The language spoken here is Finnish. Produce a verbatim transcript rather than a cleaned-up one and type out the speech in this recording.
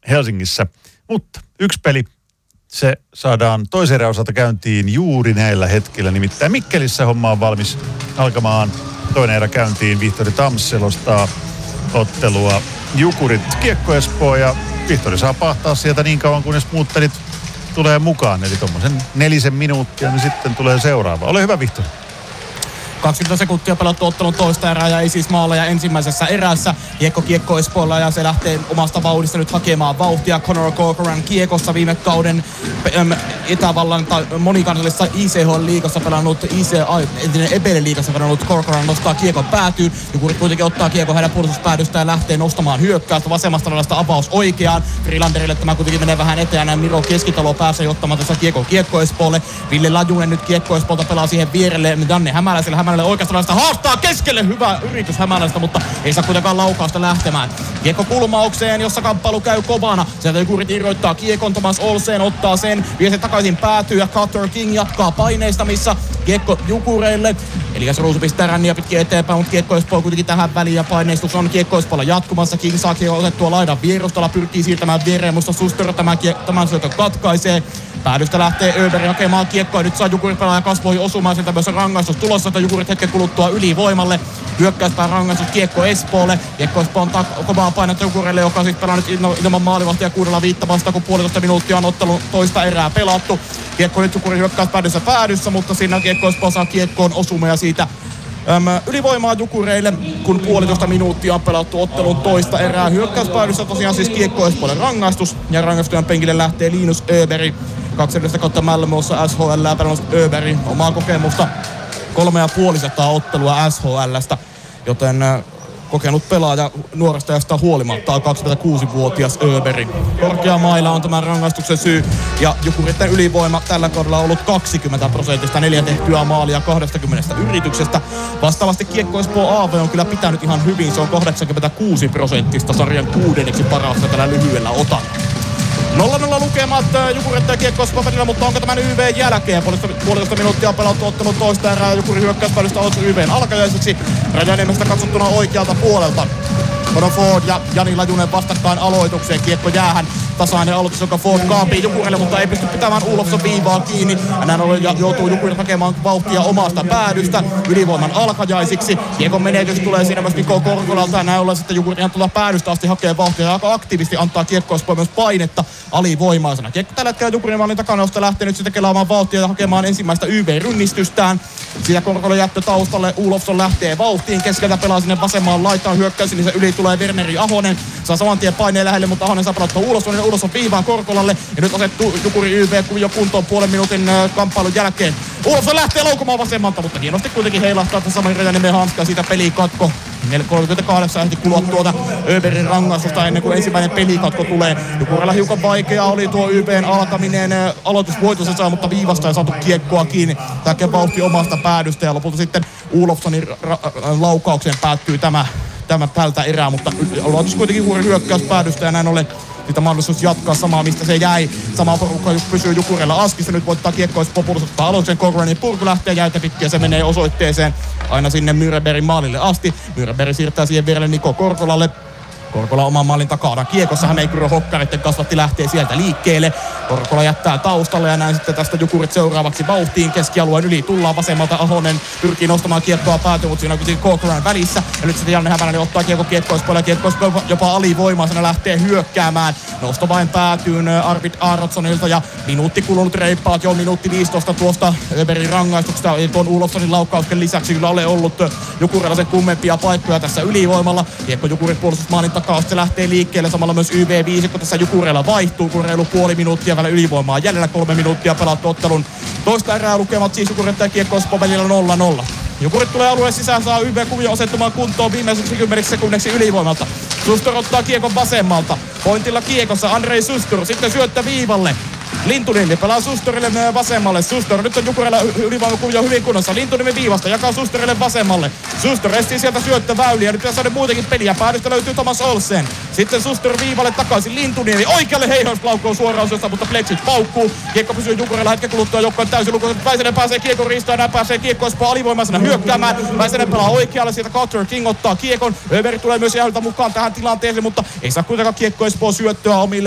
Helsingissä. Mutta yksi peli, se saadaan toisen erän osalta käyntiin juuri näillä hetkillä. Nimittäin Mikkelissä homma on valmis alkamaan. Toinen erä käyntiin. Vihtori Tams selostaa ottelua. Jukurit Kiekko Espoo ja Vihtori saa pahtaa sieltä niin kauan, kunnes muut pelit tulee mukaan. Eli tuommoisen nelisen minuuttia, niin sitten tulee seuraava. Ole hyvä, Vihtori. kaksikymmentä sekuntia pelattu ottelun toista erää ja ei siis maaleja ensimmäisessä erässä. Kiekko Kiekko Espoolla ja se lähtee omasta vauhdista nyt hakemaan vauhtia. Conor Corcoran kiekossa viime kauden äm, Itävallan tai monikansallisessa I C H-liigassa pelannut, I C entinen Ebele-liigassa pelannut Corcoran nostaa kiekon päätyyn. Jukurit kuitenkin ottaa kiekon hänen puolustuspäädystä ja lähtee nostamaan hyökkäystä vasemmasta laidasta avaus oikeaan. Freelanderille tämä kuitenkin menee vähän eteen. Miro Keskitalo pääsee ottamaan tässä kiekon Kiekko Espoolle. Ville Lajunen nyt Kiekko Espoolta pelaa siihen vierelle. Janne Hämäläiselle Hämäläinen oikeasta laidasta haastaa keskelle. Hyvä yritys Hämäläistä, mutta ei saa kuitenkaan laukausta lähtemään. Kiekko kulmaukseen, jossa kamppailu käy kovana. Sieltä Jukurit irroittaa kiekon. Thomas Olsen ottaa sen. Vie sen takaisin päätyy ja Cutter King jatkaa paineistamissa. Kiekko Jukureille. Elias Ruusu pistää ränniä pitkin eteenpäin, mutta Kiekko Espoo kuitenkin tähän väliin ja paineistus on Kiekko Espoolla jatkumassa. King saa kiekko otettua laidan vierustalla, pyrkii siirtämään viereen, musta Suster tämän, kiek- tämän syötön katkaisee. Päädystä lähtee Öberg hakemaan kiekkoa. Nyt saa Jukurit pelaaja kasvoihin osumaan. Sieltä myös on rangaistus tulossa, että Jukurit hetken kuluttua ylivoimalle. Hyökkäyspään rangaistus Kiekko Espoolle. Kiekko Espoo on tak- kovaa painetta Jukurille, joka siis pelaa nyt ilman maalivahtia kuudella viittä vasta, kun puolitoista minuuttia on ottelun toista erää pelattu. Kiekko nyt Jukurin hyökkäyspäädyssä päädyssä, mutta siinä Kiekko Espoo saa kiekkoon osumia siitä Öm, ylivoimaa Jukureille, kun puolitoista minuuttia on pelattu ottelun toista erää. Hyökkäyspäädyssä tosiaan siis Kiekko Espoolle rangaistus, ja rangaistujan penkille lähtee Linus Öberg. Kaksi edellistä kautta Malmössä S H L pelannut Öberg omaa kokemusta kolme ja puolisataa ottelua S H L:stä, joten kokenut pelaaja nuoresta ja sitä huolimatta kaksikymmentäkuusivuotias Öberg. Korkea maila on tämän rangaistuksen syy ja Jukuritten ylivoima tällä kaudella on ollut kaksikymmentä prosentista, neljä tehtyä maalia kaksikymmentä yrityksestä. Vastaavasti Kiekko Espoo A V on kyllä pitänyt ihan hyvin, se on kahdeksankymmentäkuusi prosenttista sarjan kuudenneksi parasta tällä lyhyellä otalla. nolla nolla lukemat Jukurit ja Kiekko Espoo välillä, mutta onko tämän Y V:n jälkeen? Puolitoista, puolitoista minuuttia on pelattu ottanut toista erää. Jukuri hyökkäysvälystä on Y V:n alkajaiseksi. Rajaniemestä katsottuna oikealta puolelta. Conor Ford ja Jani Lajunen vastakkain aloitukseen. Kiekko jäähän. Tasainen aloitus, joka Ford kaapii Jukurille, mutta ei pysty pitämään Olofsson viivaa kiinni. Näin ollen joutuu Jukurit hakemaan vauhtia omasta päädystä ylivoiman alkajaisiksi. Kiekon menetys tulee siinä myös Niko Korkolalta ja näin ollen sitten Jukurit ihan tulla päädystä asti hakee vauhtia ja aika aktiivisesti antaa Kiekko Espoo myös painetta alivoimaisena. Kiekko tällä hetkellä Jukurin maalin takana on lähtenyt sitten kelaamaan vauhtia ja hakemaan ensimmäistä Y V-rynnistystään. Siitä Korkola jättö taustalle, Olofsson lähtee vauhtiin, keskeltä pelaa sinne vasemmaan laitaan hyökkäys, niin se yli tulee Werneri Ahonen. Saa saman tien paineen lähelle, mutta Ahonen saa pelattua Olofssonin, Olofsson viivaan Korkolalle ja nyt asettuu Jukuri Y V jo kuntoon puolen minuutin äh, kamppailun jälkeen. Olofsson lähtee laukomaan vasemmalta, mutta hienosti kuitenkin heilahtaa tässä Sami Rajaniemen hanskaa siitä pelikatko. kolmekymmentäkahdeksan ehti kulua tuota Öbergin rangaistusta ennen kuin ensimmäinen pelikatko tulee. Jukurilla hiukan vaikeaa oli tuo Y V:n alkaminen. Aloitusvoito se saa, mutta viivasta ei saatu kiekkoa kiinni. Tääkin vauhti omasta päädystä ja lopulta sitten Olofssonin ra- laukaukseen päättyy tämä, tämä tältä erää, mutta aloitus kuitenkin Jukurin hyökkäyspäädystä ja näin ollen sitä mahdollisuus jatkaa samaa, mistä se jäi. Sama porukka pysyy Jukurilla askissa. Nyt voittaa Kiekko Espoo puolustaa aloituksen. Corcoranin purku lähtee jäitä pitkin ja se menee osoitteeseen aina sinne Myrebergin maalille asti. Myreberg siirtää siihen vierelle Niko Korkolalle. Korkola oman maalin takana kiekossa. Hämeenkyrön hokkareiden kasvatti lähtee sieltä liikkeelle. Korkola jättää taustalle ja näin sitten tästä Jukurit seuraavaksi vauhtiin. Keskialueen yli tullaan vasemmalta. Ahonen pyrkii nostamaan kiekkoa päätyyn, mutta siinä on kuitenkin Corcoran välissä. Ja nyt sitten Janne Hämäläinen ottaa kiekko Kiekko Espoolle ja Kiekko Espoo jopa alivoimaisena lähtee hyökkäämään. Nosto vain päätyyn Arvid Aarotssonilta ja minuutti kulunut reippaat jo minuutti viisitoista tuosta Öbergin rangaistuksesta. Ei tuon Olofssonin laukkausken lisäksi kyllä ole ollut Jukurilla sen kummempia paikkoja tässä ylivoimalla. Kiekko Jukurit puolustusmaalin takaa, se lähtee liikkeelle. Samalla myös Y V viisi, kun tässä Jukureilla vaihtuu, kun reilu puoli minuuttia vielä ylivoimaa. Jäljellä kolme minuuttia pelattu ottelun toista erää lukemat siis Jukurit ja Kiekko Espoo välillä nolla nolla. Jukurit tulee alueen sisään, saa Y V-kuvio asettumaan kuntoon viimeiseksi kymmeneksi sekunniksi ylivoimalta. Suster ottaa kiekon vasemmalta. Pointilla kiekossa Andrei Suster, sitten syöttö viivalle. Lintuniemi pelaa Susterille vasemmalle. Suster, nyt on Jukurilla ylivoimakuvio hyvin kunnossa. Lintuniemi viivasta, jakaa Susterille vasemmalle. Suster estii sieltä syöttöväyliä. Nyt pitäisi saada muutenkin peliä. Päädystä löytyy Thomas Olsen. Sitten Suster viivalle takaisin. Lintuniemi oikealle Heihaus-laukkoon suoraan osiosta, mutta Plexit paukkuu. Kiekko pysyy Jukurilla hetken kuluttua. Joukko on täysin lukuisen. Väisänen pääsee kiekon riistoon. Näin pääsee Kiekko Espoo alivoimaisena hyökkäämään. Väisänen pelaa oikealle. Siitä Cutter King ottaa kiekon. Öberg tulee myös jäljeltä mukaan tähän tilanteeseen, mutta ei saa kuitenkaan Kiekko Espoo syöttöä omille